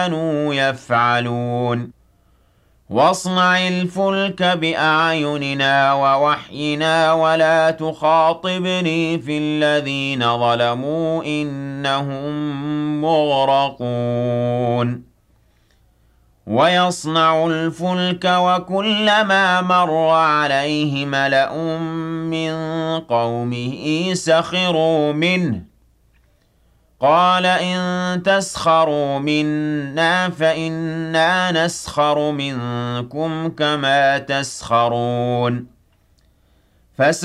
كانوا يفعلون واصنع الفلك بأعيننا ووحينا ولا تخاطبني في الذين ظلموا إنهم مغرقون ويصنع الفلك وكلما مر عليه ملأ من قومه سخروا منه قال إن تسخروا منا فإنا نسخر منكم كما تسخرون